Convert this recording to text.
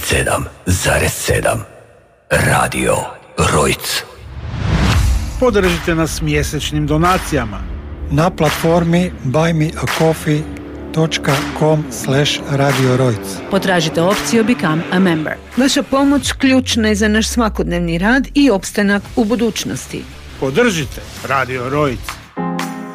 97,7 Radio Rojc. Podržite nas mjesečnim donacijama na platformi buymeacoffee.com/Radio Rojc. Potražite opciju Become a Member. Vaša pomoć ključna je za naš svakodnevni rad i opstanak u budućnosti. Podržite Radio Rojc.